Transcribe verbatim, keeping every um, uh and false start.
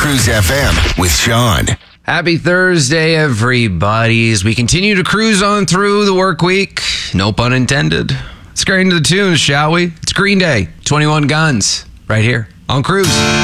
Cruise F M with Sean. Happy Thursday, everybody. As we continue to cruise on through the work week, no pun intended. Let's get into the tunes, shall we? It's Green Day, twenty-one Guns, right here on Cruise.